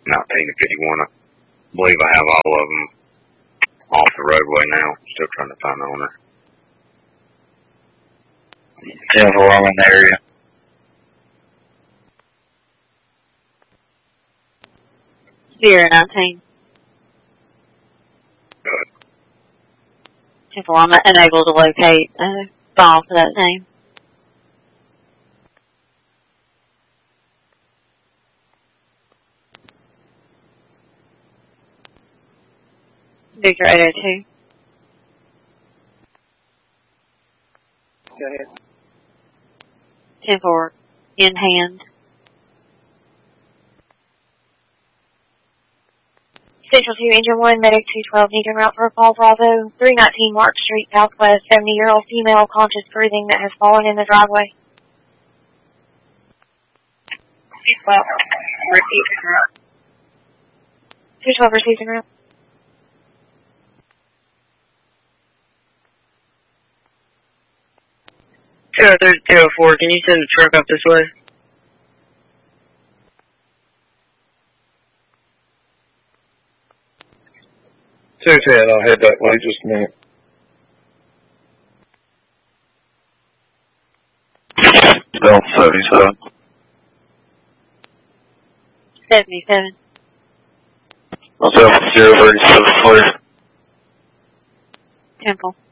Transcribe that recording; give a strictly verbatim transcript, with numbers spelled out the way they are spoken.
nineteen to fifty-one. I believe I have all of them off the roadway now. Still trying to find the owner. ten four, I'm in the area. Zero nineteen. Good. ten four, I'm unable to locate a file for that name. Victor eight oh two. Go ahead. ten four, in hand. Central two, Engine one, Medic two twelve, need en route for a call Bravo, three nineteen Mark Street, Southwest, seventy-year-old female, conscious breathing that has fallen in the driveway. two twelve, repeat en route. two twelve, receives en route. zero three zero four, can you send the truck up this way? two ten, I'll head that way just a minute. Delta seventy-seven. seventy-seven. I'll Delta zero thirty-seven, clear. Temple.